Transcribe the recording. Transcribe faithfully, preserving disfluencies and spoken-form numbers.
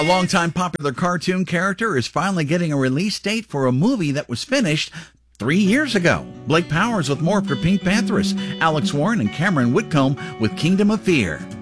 A longtime popular cartoon character is finally getting a release date for a movie that was finished three years ago. Blake Powers with more for Pink Pantheress, Alex Warren and Cameron Whitcomb with Kingdom of Fear.